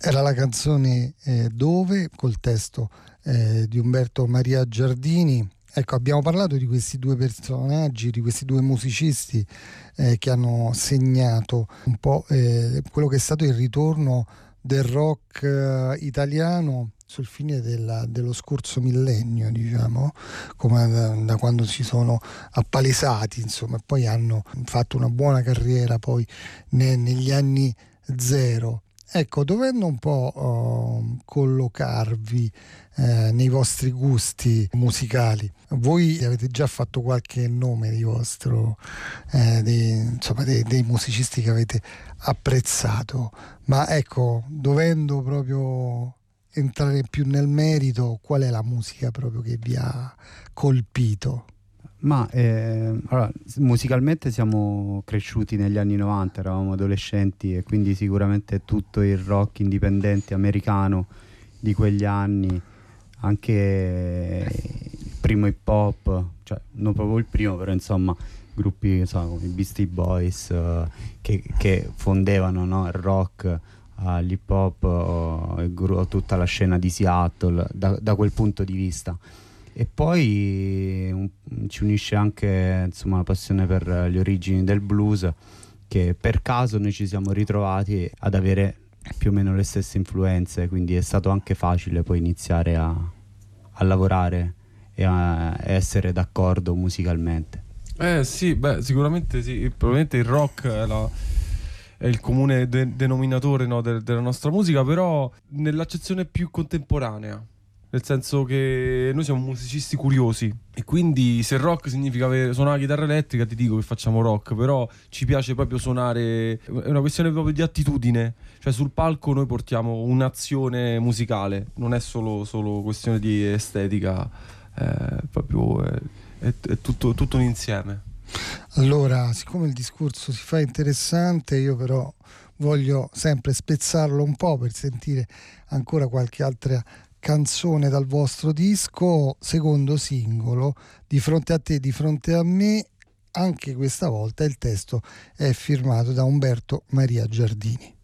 Era la canzone Dove, col testo di Umberto Maria Giardini. Ecco, abbiamo parlato di questi due personaggi, di questi due musicisti che hanno segnato un po' quello che è stato il ritorno del rock italiano sul fine dello scorso millennio, diciamo, come da quando si sono appalesati, insomma, e poi hanno fatto una buona carriera poi negli anni zero. Ecco, dovendo un po' collocarvi nei vostri gusti musicali, voi avete già fatto qualche nome di vostro, insomma, dei musicisti che avete apprezzato, ma ecco, dovendo proprio entrare più nel merito, qual è la musica proprio che vi ha colpito? Ma allora, musicalmente siamo cresciuti negli anni 90, eravamo adolescenti e quindi sicuramente tutto il rock indipendente americano di quegli anni, anche il primo hip hop, cioè non proprio il primo, però insomma gruppi come i Beastie Boys che fondevano, no, il rock, l'hip hop, tutta la scena di Seattle da quel punto di vista. E poi ci unisce anche, insomma, la passione per le origini del blues, che per caso noi ci siamo ritrovati ad avere più o meno le stesse influenze, quindi è stato anche facile poi iniziare a lavorare e a essere d'accordo musicalmente. Sì, beh, sicuramente sì, probabilmente il rock è il comune denominatore, no, della nostra musica, però nell'accezione più contemporanea. Nel senso che noi siamo musicisti curiosi e quindi se rock significa suonare la chitarra elettrica, ti dico che facciamo rock, però ci piace proprio suonare, è una questione proprio di attitudine, cioè sul palco noi portiamo un'azione musicale, non è solo questione di estetica, proprio è tutto un insieme. Allora, siccome il discorso si fa interessante, io però voglio sempre spezzarlo un po' per sentire ancora qualche altra canzone dal vostro disco, secondo singolo, Di fronte a te, di fronte a me. Anche questa volta il testo è firmato da Umberto Maria Giardini.